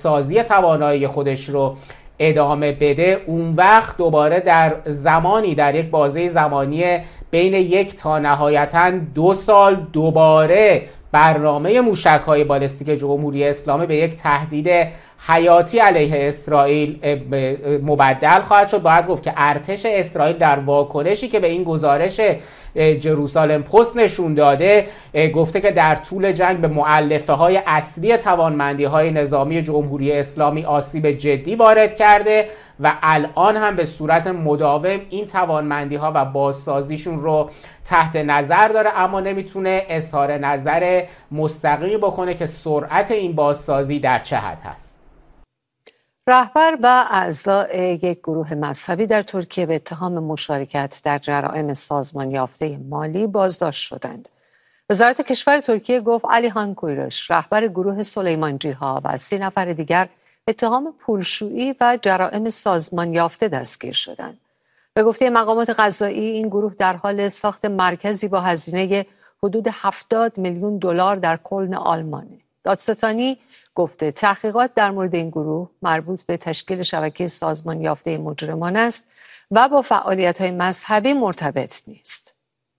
بازسازی توانایی خودش رو ادامه بده، اون وقت دوباره در زمانی، در یک بازه زمانی بین 1 تا نهایتاً 2 سال دوباره برنامه موشک‌های بالستیک جمهوری اسلامی به یک تهدید حیاتی علیه اسرائیل مبدل خواهد شد. باید گفت که ارتش اسرائیل در واکنشی که به این گزارش جروسالم پست نشون داده، گفته که در طول جنگ به مؤلفه های اصلی توانمندی های نظامی جمهوری اسلامی آسیب جدی وارد کرده و الان هم به صورت مداوم این توانمندی ها و بازسازیشون رو تحت نظر داره، اما نمیتونه اظهار نظر مستقیم بکنه که سرعت این بازسازی در چه حد هست. رهبر و اعضای یک گروه مذهبی در ترکیه به اتهام مشارکت در جرائم سازمان یافته مالی بازداشت شدند. وزارت کشور ترکیه گفت علیهان کویروش، رهبر گروه سلیمانجی‌ها و 30 نفر دیگر اتهام پولشویی و جرائم سازمان یافته دستگیر شدند. به گفته مقامات قضایی این گروه در حال ساخت مرکزی با هزینه حدود 70 میلیون دلار در کلن آلمانه. دادستانی گفته تحقیقات در مورد این گروه مربوط به تشکیل شبکه سازمان یافته مجرمان است و با فعالیت‌های مذهبی مرتبط نیست.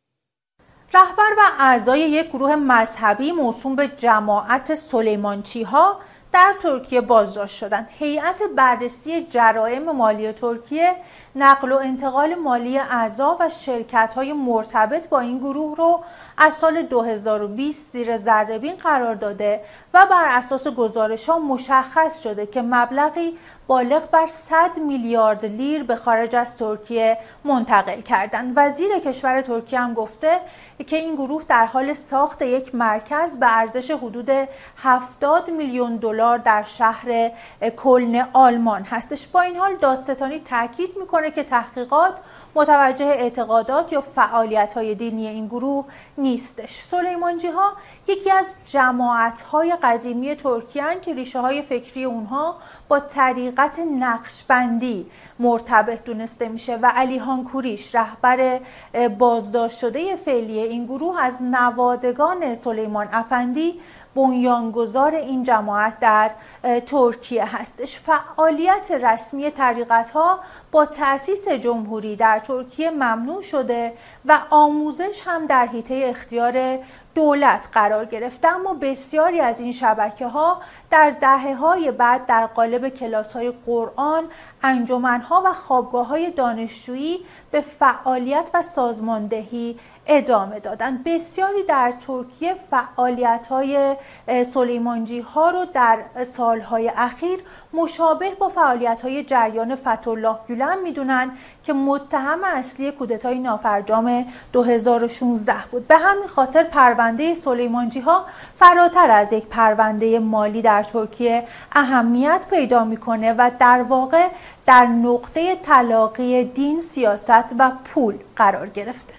رهبر و اعضای یک گروه مذهبی موسوم به جماعت سلیمانچی‌ها در ترکیه بازداشت شدند. هیئت بررسی جرائم مالی ترکیه نقل و انتقال مالی اعضا و شرکت‌های مرتبط با این گروه رو از سال 2020 زیر ذره‌بین قرار داده و بر اساس گزارش‌ها مشخص شده که مبلغی بالغ بر 100 میلیارد لیر به خارج از ترکیه منتقل کردند. وزیر کشور ترکیه هم گفته که این گروه در حال ساخت یک مرکز به ارزش حدود 70 میلیون دلار در شهر کلن آلمان هستش. با این حال دادستانی تاکید میکنه که تحقیقات متوجه اعتقادات یا فعالیت‌های دینی این گروه نیستش. سلیمانجی‌ها یکی از جماعت‌های قدیمی ترکیه هستند که ریشه‌های فکری اونها با طریقت نقشبندی مرتبط دونسته میشه و علیهان کوریش، رهبر بازداشت شده فعلی این گروه، از نوادگان سلیمان افندی بنیانگذار این جماعت در ترکیه هستش. فعالیت رسمی طریقت‌ها با تأسیس جمهوری در ترکیه ممنوع شده و آموزش هم در حیطه اختیار دولت قرار گرفته، اما بسیاری از این شبکه‌ها در دهه‌های بعد در قالب کلاس‌های قرآن، انجمن‌ها و خوابگاه‌های دانشجویی به فعالیت و سازماندهی ادامه دادن. بسیاری در ترکیه فعالیت‌های سلیمانجی‌ها رو در سالهای اخیر مشابه با فعالیت‌های جریان فتح‌الله گولن می‌دونن که متهم اصلی کودتای نافرجام 2016 بود. به همین خاطر پرونده سلیمانجی‌ها فراتر از یک پرونده مالی در ترکیه اهمیت پیدا می‌کنه و در واقع در نقطه تلاقی دین، سیاست و پول قرار گرفته.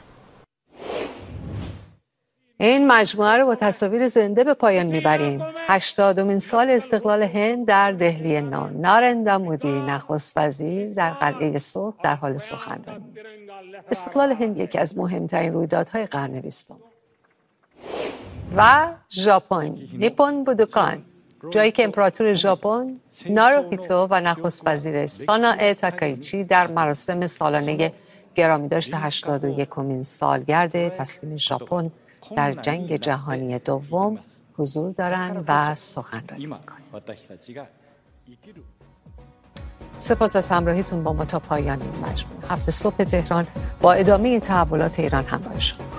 این مجموعه رو با تصاویر زنده به پایان میبریم. 80مین سال استقلال هند در دهلی نو. نارندرا مودی نخست وزیر در قلعه صلح در حال سخنرانی. استقلال هند یکی از مهمترین رویدادهای قرن 20 و ژاپن. نیپون بودوکان، جایی که امپراتور ژاپن ناروهیتو و نخست وزیر سانائه تاکایچی در مراسم سالانه گرامیداشت 81مین سالگرد تسلیم ژاپن در جنگ جهانی دوم حضور دارند و سخنرانی می‌کنند. سپاس از همراهیتون با ما تا پایان این مجموعه. هفته صبح تهران با ادامه تحولات ایران همراه شما.